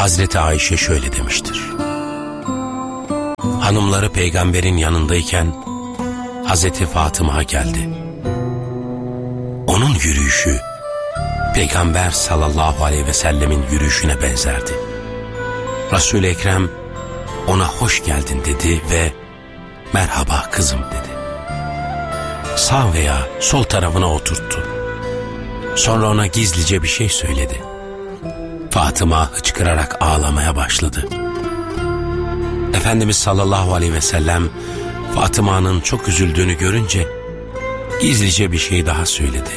Hazreti Ayşe şöyle demiştir: hanımları peygamberin yanındayken Hazreti Fatıma geldi. Onun yürüyüşü Peygamber sallallahu aleyhi ve sellemin yürüyüşüne benzerdi. Resul-i Ekrem ona hoş geldin dedi ve merhaba kızım dedi. Sağ veya sol tarafına oturttu. Sonra ona gizlice bir şey söyledi. Fatıma hıçkırarak ağlamaya başladı. Efendimiz sallallahu aleyhi ve sellem Fatıma'nın çok üzüldüğünü görünce gizlice bir şey daha söyledi.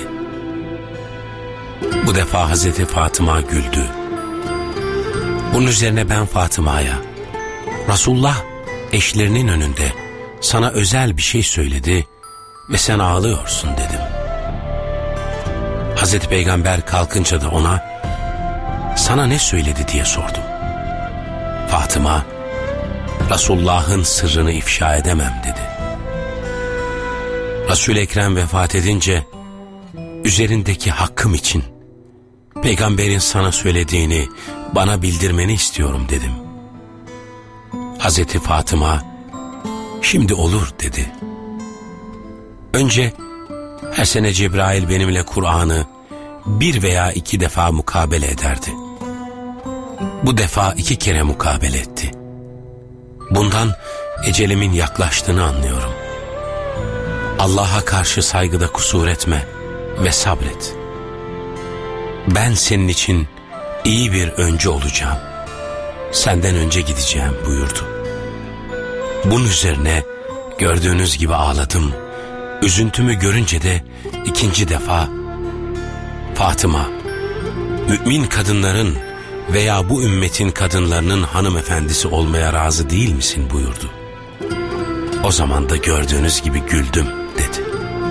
Bu defa Hazreti Fatıma güldü. Bunun üzerine ben Fatıma'ya, Resulullah eşlerinin önünde sana özel bir şey söyledi ve sen ağlıyorsun dedim. Hazreti Peygamber kalkınca da ona sana ne söyledi diye sordum. Fatıma, Resulullah'ın sırrını ifşa edemem dedi. Resul-i Ekrem vefat edince üzerindeki hakkım için Peygamberin sana söylediğini bana bildirmeni istiyorum dedim. Hazreti Fatıma şimdi olur dedi. Önce her sene Cebrail benimle Kur'an'ı 1 veya 2 defa mukabele ederdi. Bu defa 2 kere mukabele etti. Bundan ecelimin yaklaştığını anlıyorum. Allah'a karşı saygıda kusur etme ve sabret. Ben senin için iyi bir öncü olacağım. Senden önce gideceğim buyurdu. Bunun üzerine gördüğünüz gibi ağladım. Üzüntümü görünce de 2. defa Fatıma, mümin kadınların veya bu ümmetin kadınlarının hanımefendisi olmaya razı değil misin buyurdu. O zaman da gördüğünüz gibi güldüm.